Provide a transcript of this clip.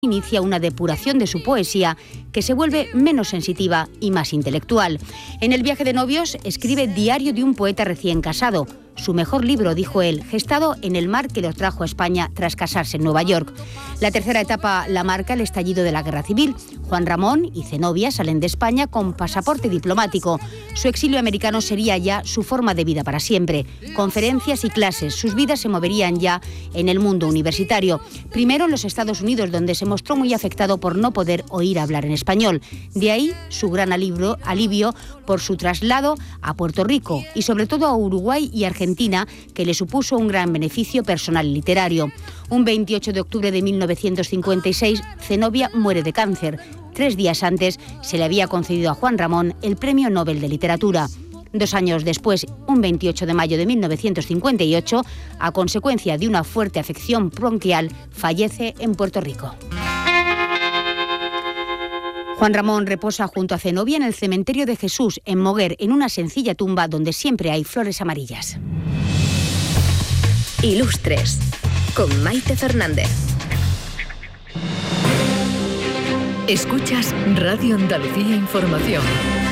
inicia una depuración de su poesía que se vuelve menos sensitiva y más intelectual. En El viaje de novios escribe Diario de un poeta recién casado. Su mejor libro, dijo él, gestado en el mar que lo trajo a España tras casarse en Nueva York. La tercera etapa la marca el estallido de la Guerra Civil. Juan Ramón y Zenobia salen de España con pasaporte diplomático. Su exilio americano sería ya su forma de vida para siempre. Conferencias y clases, sus vidas se moverían ya en el mundo universitario. Primero en los Estados Unidos, donde se mostró muy afectado por no poder oír hablar en español. De ahí su gran alivio por su traslado a Puerto Rico y sobre todo a Uruguay y Argentina, que le supuso un gran beneficio personal y literario. Un 28 de octubre de 1956, Zenobia muere de cáncer. 3 días antes se le había concedido a Juan Ramón el Premio Nobel de Literatura. 2 años después, un 28 de mayo de 1958, a consecuencia de una fuerte afección bronquial, fallece en Puerto Rico. Juan Ramón reposa junto a Zenobia en el cementerio de Jesús, en Moguer, en una sencilla tumba donde siempre hay flores amarillas. Ilustres, con Maite Fernández. Escuchas Radio Andalucía Información.